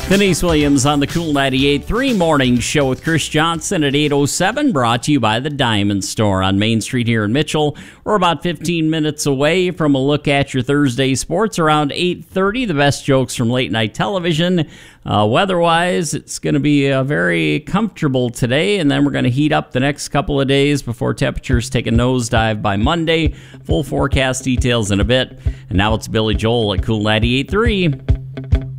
Denise Williams on the Cool 98.3 Morning Show with Chris Johnson at 8:07, brought to you by the Diamond Store on Main Street here in Mitchell. We're about 15 minutes away from a look at your Thursday sports around 8:30. The best jokes from late night television. Weather-wise, it's going to be very comfortable today, and then we're going to heat up the next couple of days before temperatures take a nosedive by Monday. Full forecast details in a bit. And now it's Billy Joel at Cool 98.3.